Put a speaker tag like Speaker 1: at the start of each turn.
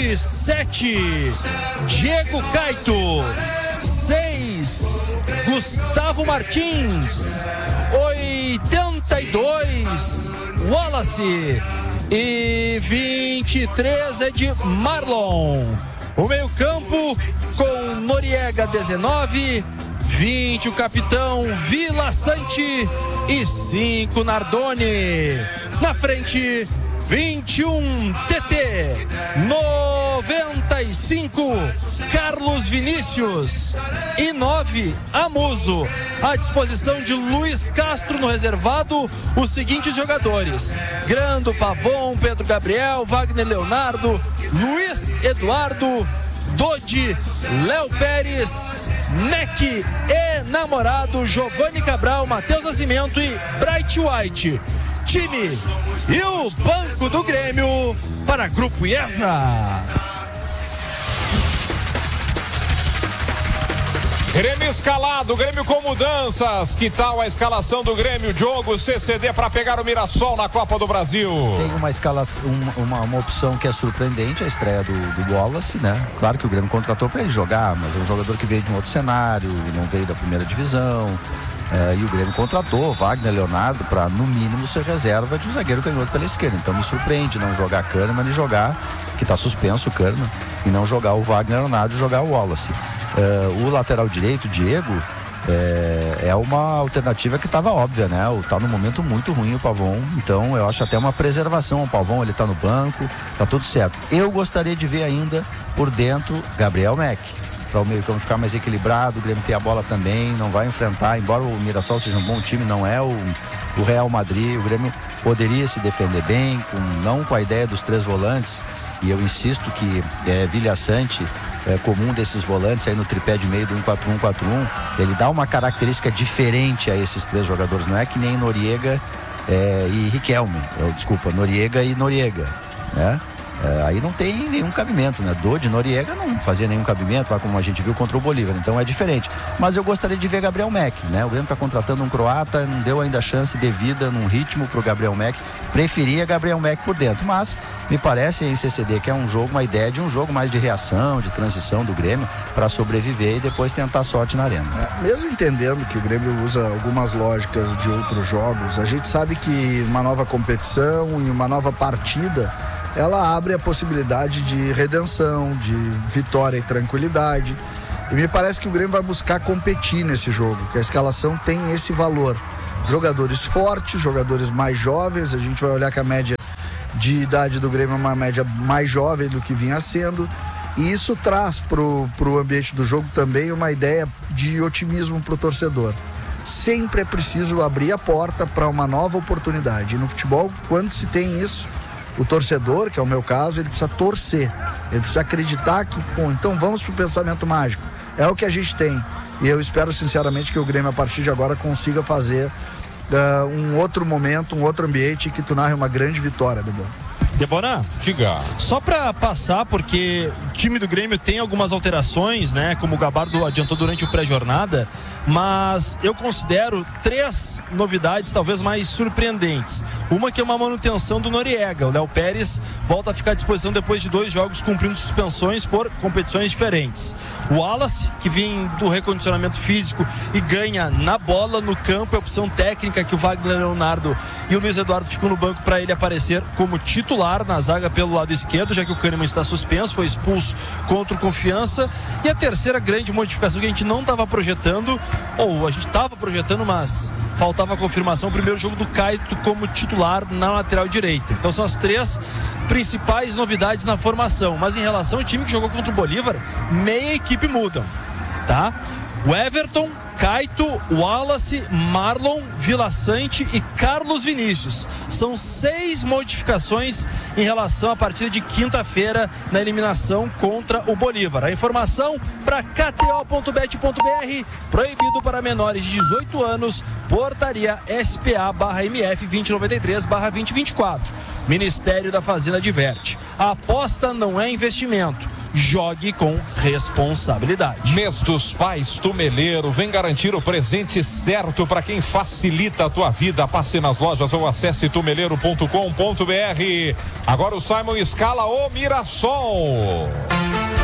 Speaker 1: 27, Diego Caito. 6, Gustavo Martins. 82, Wallace. E 23 é de Marlon. O meio-campo com Noriega, 19, 20 o capitão Vila Sante e 5 Nardoni. Na frente, 21 TT, 95 Carlos Vinícius e 9 Amuso. À disposição de Luiz Castro no reservado, os seguintes jogadores: Grando, Pavon, Pedro Gabriel, Wagner Leonardo, Luiz Eduardo, Dodi, Léo Pérez, Neck e namorado Giovanni Cabral, Matheus Nascimento e Bright White. Time e o banco do Grêmio para Grupo IESA.
Speaker 2: Grêmio escalado, Grêmio com mudanças. Que tal a escalação do Grêmio? Diogo, CCD para pegar o Mirassol na Copa do Brasil.
Speaker 3: Tem uma escalação, uma opção que é surpreendente, a estreia do Wallace, né? Claro que o Grêmio contratou para ele jogar, mas é um jogador que veio de um outro cenário, não veio da primeira divisão. E o Grêmio contratou Wagner Leonardo para, no mínimo, ser reserva de um zagueiro canhoto pela esquerda. Então me surpreende não jogar Kahneman e jogar, que está suspenso o Kahneman, e não jogar o Wagner Leonardo e jogar o Wallace. O lateral direito, Diego, é uma alternativa que estava óbvia, né? Tá num momento muito ruim o Pavon, então eu acho até uma preservação o Pavon, ele tá no banco, tá tudo certo. Eu gostaria de ver ainda por dentro Gabriel Mack, para o meio campo ficar mais equilibrado, o Grêmio ter a bola também, não vai enfrentar, embora o Mirassol seja um bom time, não é o Real Madrid, o Grêmio poderia se defender bem, não com a ideia dos 3 volantes, e eu insisto que Vila Sante é comum desses volantes aí no tripé de meio do 1-4-1-4-1, ele dá uma característica diferente a esses 3 jogadores, não é que nem Noriega e Riquelme, Noriega e Noriega, né? Aí não tem nenhum cabimento, né? Dodi, Noriega não fazia nenhum cabimento, lá como a gente viu contra o Bolívar, então é diferente. Mas eu gostaria de ver Gabriel Mack, né? O Grêmio está contratando um croata, não deu ainda chance devida num ritmo pro Gabriel Mack, preferia Gabriel Mack por dentro, mas me parece em CCD que é uma ideia de um jogo mais de reação, de transição do Grêmio para sobreviver e depois tentar sorte na arena.
Speaker 4: Mesmo entendendo que o Grêmio usa algumas lógicas de outros jogos, a gente sabe que uma nova competição e uma nova partida, ela abre a possibilidade de redenção, de vitória e tranquilidade. E me parece que o Grêmio vai buscar competir nesse jogo, que a escalação tem esse valor. Jogadores fortes, jogadores mais jovens, a gente vai olhar que a média de idade do Grêmio é uma média mais jovem do que vinha sendo, e isso traz pro ambiente do jogo também uma ideia de otimismo pro torcedor. Sempre é preciso abrir a porta para uma nova oportunidade. E no futebol, quando se tem isso, o torcedor, que é o meu caso, ele precisa torcer, ele precisa acreditar que, então vamos pro pensamento mágico. É o que a gente tem. E eu espero sinceramente que o Grêmio, a partir de agora, consiga fazer um outro momento, um outro ambiente que tu narre uma grande vitória, Debona.
Speaker 1: Debona,
Speaker 2: diga.
Speaker 1: Só para passar, porque o time do Grêmio tem algumas alterações, né? Como o Gabardo adiantou durante o pré-jornada, mas eu considero 3 novidades talvez mais surpreendentes. Uma que é uma manutenção do Noriega. O Léo Pérez volta a ficar à disposição depois de 2 jogos cumprindo suspensões por competições diferentes. O Wallace, que vem do recondicionamento físico e ganha na bola, no campo, é a opção técnica que o Wagner Leonardo e o Luiz Eduardo ficam no banco para ele aparecer como titular na zaga pelo lado esquerdo, já que o Kahneman está suspenso, foi expulso contra o Confiança. E a terceira grande modificação que a gente não estava projetando, ou a gente estava projetando, mas faltava a confirmação, o primeiro jogo do Caito como titular na lateral direita. Então são as 3 principais novidades na formação, mas em relação ao time que jogou contra o Bolívar, meia equipe muda, tá? O Everton, Caito, Wallace, Marlon, Vila Sante e Carlos Vinícius. São 6 modificações em relação à partida de quinta-feira na eliminação contra o Bolívar. A informação para kto.bet.br, proibido para menores de 18 anos, portaria SPA/MF 2093/2024. Ministério da Fazenda adverte: a aposta não é investimento. jogue com responsabilidade.
Speaker 2: Mês dos Pais Tumeleiro, vem garantir o presente certo para quem facilita a tua vida. Passe nas lojas ou acesse tumeleiro.com.br. Agora o Simon escala o Mirassol.